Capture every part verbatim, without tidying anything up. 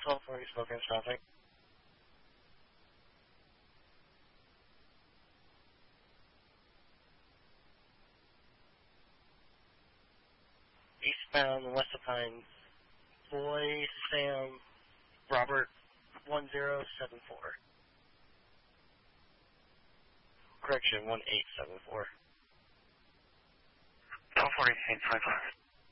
twelve forty Spokane traffic. Eastbound west of Pines. Boy, Sam, Robert, one zero seven four. Correction, one eight seven four. twelve forty, eight five five.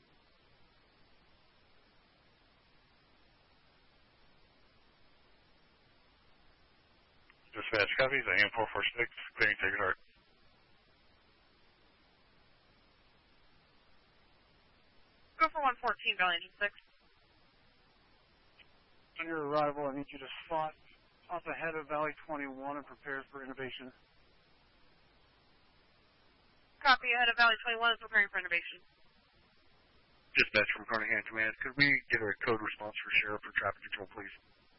Dispatch copies, A M four four six, clearing Sacred Heart. Go for one fourteen, Valley Engine six. On your arrival, I need you to spot up ahead of Valley twenty-one and prepare for innovation. Copy, ahead of Valley twenty-one is preparing for innovation. Dispatch from Carnahan Command, could we get a code response for Sheriff or Traffic Control, please?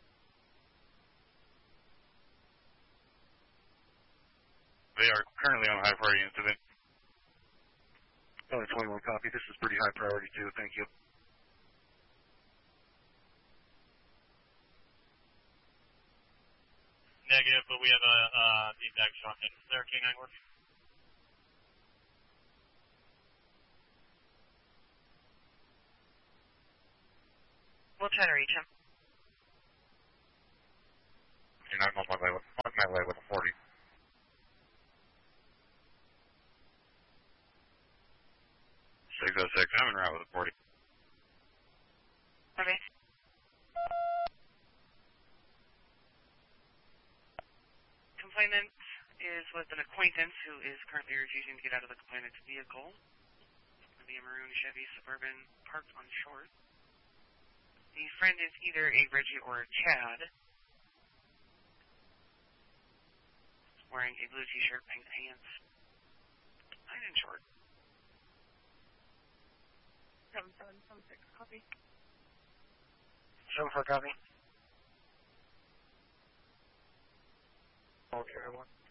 They are currently on a high priority incident. Valley twenty-one copy, this is pretty high priority too, thank you. Negative, but we have a uh, feedback shot in there, K nine working. We'll try to reach him. You're not on my way with, on my way with a forty. six oh six, I'm en route with a forty. Okay. Complainant is with an acquaintance who is currently refusing to get out of the complainant's vehicle. It'll be a maroon Chevy Suburban parked on shore. The friend is either a Reggie or a Chad. Wearing a blue t-shirt, pink pants, and in short. seven seven seven six, copy. seven four copy. Okay, one.